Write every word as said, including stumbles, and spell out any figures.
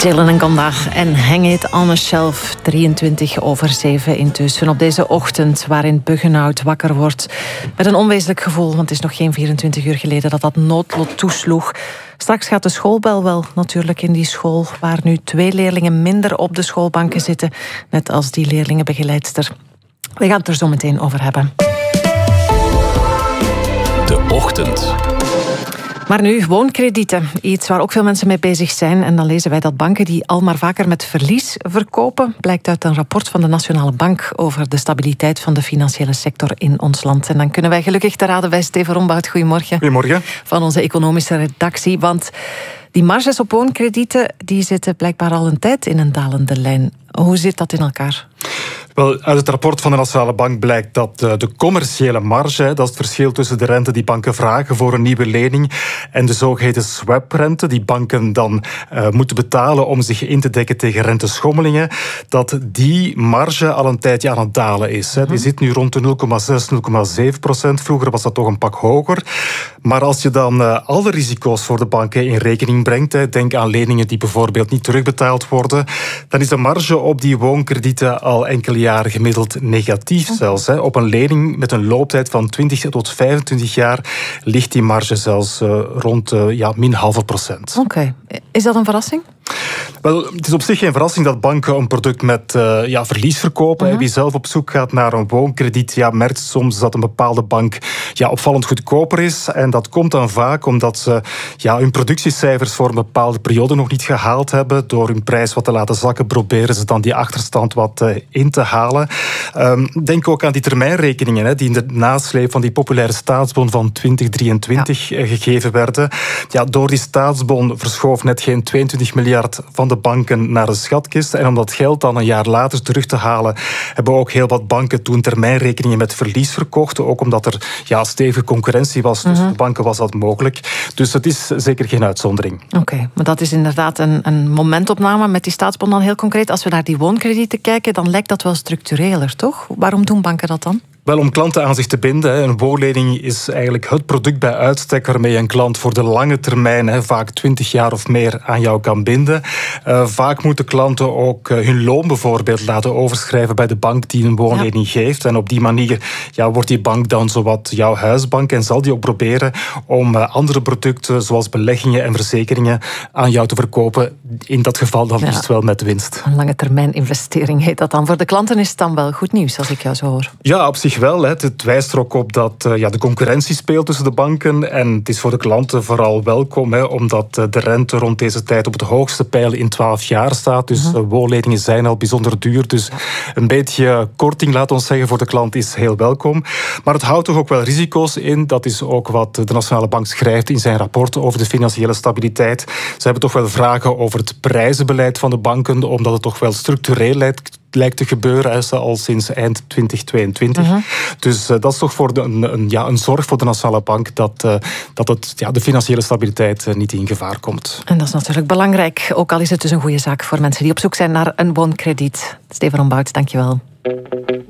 Dylan en Gonda en Hang It on a Shelf, drieëntwintig over zeven intussen. Op deze ochtend waarin Buggenhout wakker wordt met een onwezenlijk gevoel, want het is nog geen vierentwintig uur geleden dat dat noodlot toesloeg. Straks gaat de schoolbel wel natuurlijk in die school, waar nu twee leerlingen minder op de schoolbanken zitten, net als die leerlingenbegeleidster. We gaan het er zo meteen over hebben. De Ochtend. Maar nu, woonkredieten. Iets waar ook veel mensen mee bezig zijn. En dan lezen wij dat banken die al maar vaker met verlies verkopen. Blijkt uit een rapport van de Nationale Bank over de stabiliteit van de financiële sector in ons land. En dan kunnen wij gelukkig te raden bij Steven Rombout. Goedemorgen. Goedemorgen. Van onze economische redactie. Want die marges op woonkredieten die zitten blijkbaar al een tijd in een dalende lijn. Hoe zit dat in elkaar? Wel, uit het rapport van de Nationale Bank blijkt dat de commerciële marge, dat is het verschil tussen de rente die banken vragen voor een nieuwe lening en de zogeheten swaprente die banken dan uh, moeten betalen om zich in te dekken tegen renteschommelingen, dat die marge al een tijdje aan het dalen is. Hè. Die zit nu rond de nul komma zes, nul komma zeven procent. Vroeger was dat toch een pak hoger. Maar als je dan uh, alle risico's voor de banken in rekening brengt, hè, denk aan leningen die bijvoorbeeld niet terugbetaald worden, dan is de marge op die woonkredieten al enkele jaar gemiddeld negatief zelfs. Hè. Op een lening met een looptijd van twintig tot vijfentwintig jaar ligt die marge zelfs uh, rond uh, ja, min halve procent. Oké. Okay. Is dat een verrassing? Wel, het is op zich geen verrassing dat banken een product met uh, ja, verlies verkopen. Uh-huh. Wie zelf op zoek gaat naar een woonkrediet, ja, merkt soms dat een bepaalde bank ja, opvallend goedkoper is. En dat komt dan vaak omdat ze ja, hun productiecijfers voor een bepaalde periode nog niet gehaald hebben. Door hun prijs wat te laten zakken, proberen ze dan die achterstand wat uh, in te halen. Um, denk ook aan die termijnrekeningen, hè, die in de nasleep van die populaire staatsbon van twintig drieëntwintig ja. gegeven werden. Ja, door die staatsbon verschoof net geen tweeëntwintig miljard van de banken naar de schatkist. En om dat geld dan een jaar later terug te halen, hebben ook heel wat banken toen termijnrekeningen met verlies verkocht. Ook omdat er ja, stevige concurrentie was tussen uh-huh. de banken, was dat mogelijk. Dus het is zeker geen uitzondering. Oké, okay, maar dat is inderdaad een, een momentopname met die staatsbon dan heel concreet. Als we naar die woonkredieten kijken, dan lijkt dat wel structureler, toch? Waarom doen banken dat dan? Wel, om klanten aan zich te binden. Een woonlening is eigenlijk het product bij uitstek waarmee een klant voor de lange termijn, vaak twintig jaar of meer, aan jou kan binden. Uh, vaak moeten klanten ook hun loon bijvoorbeeld laten overschrijven bij de bank die een woonlening ja. geeft. En op die manier ja, wordt die bank dan zowat jouw huisbank en zal die ook proberen om andere producten zoals beleggingen en verzekeringen aan jou te verkopen. In dat geval dan ja. liefst wel met winst. Een lange termijn investering heet dat dan. Voor de klanten is het dan wel goed nieuws, als ik jou zo hoor. Ja, op zich wel. Het wijst er ook op dat ja, de concurrentie speelt tussen de banken. En het is voor de klanten vooral welkom, hè, omdat de rente rond deze tijd op het hoogste peil in twaalf jaar staat. Dus uh-huh. woonleningen zijn al bijzonder duur. Dus een beetje korting, laat ons zeggen, voor de klant is heel welkom. Maar het houdt toch ook wel risico's in. Dat is ook wat de Nationale Bank schrijft in zijn rapport over de financiële stabiliteit. Ze hebben toch wel vragen over het prijzenbeleid van de banken, omdat het toch wel structureel lijkt lijkt te gebeuren al sinds eind twintig tweeëntwintig. Uh-huh. Dus uh, dat is toch voor de, een, een, ja, een zorg voor de Nationale Bank dat, uh, dat het, ja, de financiële stabiliteit uh, niet in gevaar komt. En dat is natuurlijk belangrijk, ook al is het dus een goede zaak voor mensen die op zoek zijn naar een woonkrediet. Steven Rombout, dank je wel.